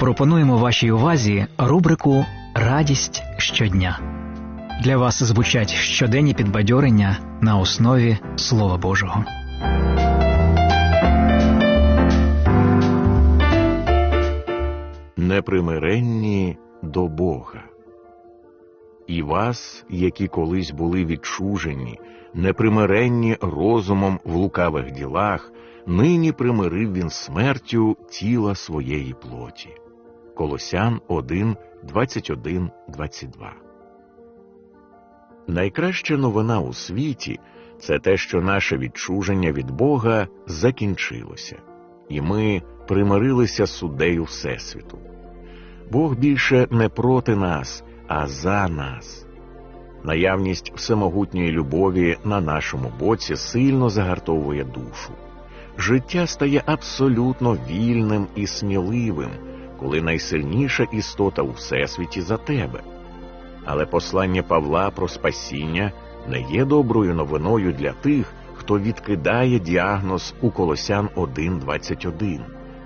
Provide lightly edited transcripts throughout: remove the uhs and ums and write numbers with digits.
пропонуємо вашій увазі рубрику «Радість щодня». Для вас звучать щоденні підбадьорення на основі Слова Божого. Непримиренні до Бога. І вас, які колись були відчужені, непримиренні розумом в лукавих ділах, нині примирив він смертю тіла своєї плоті. Колосян 1, 21, 22. Найкраща новина у світі – це те, що наше відчуження від Бога закінчилося, і ми примирилися з суддею Всесвіту. Бог більше не проти нас, а за нас. Наявність всемогутньої любові на нашому боці сильно загартовує душу. Життя стає абсолютно вільним і сміливим, коли найсильніша істота у Всесвіті за тебе. Але послання Павла про спасіння не є доброю новиною для тих, хто відкидає діагноз у Колосян 1:21.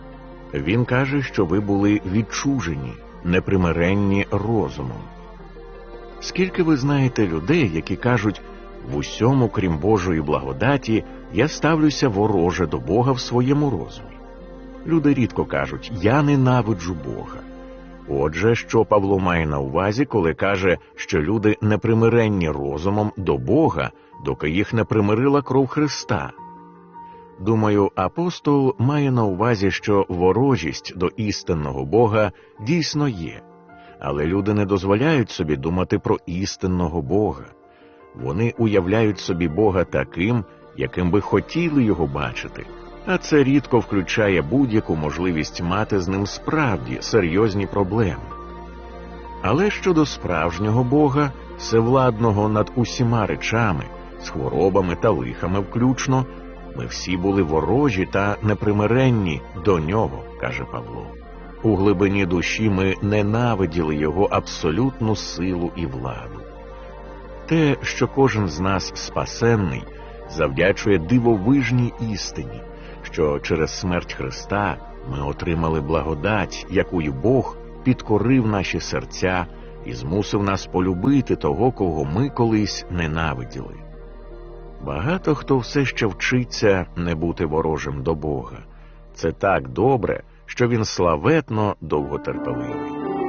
Він каже, що ви були відчужені, непримиренні розумом. Скільки ви знаєте людей, які кажуть: «В усьому, крім Божої благодаті, я ставлюся вороже до Бога в своєму розумі». Люди рідко кажуть: «Я ненавиджу Бога». Отже, що Павло має на увазі, коли каже, що люди непримиренні розумом до Бога, доки їх не примирила кров Христа? Думаю, апостол має на увазі, що ворожість до істинного Бога дійсно є, але люди не дозволяють собі думати про істинного Бога. Вони уявляють собі Бога таким, яким би хотіли його бачити, а це рідко включає будь-яку можливість мати з ним справді серйозні проблеми. Але щодо справжнього Бога, всевладного над усіма речами, з хворобами та лихами включно, ми всі були ворожі та непримиренні до нього, каже Павло. У глибині душі ми ненавиділи його абсолютну силу і владу. Те, що кожен з нас спасенний, завдячує дивовижній істині, що через смерть Христа ми отримали благодать, якою Бог підкорив наші серця і змусив нас полюбити того, кого ми колись ненавиділи. Багато хто все ще вчиться не бути ворожим до Бога. Це так добре, що він славетно довготерпеливий.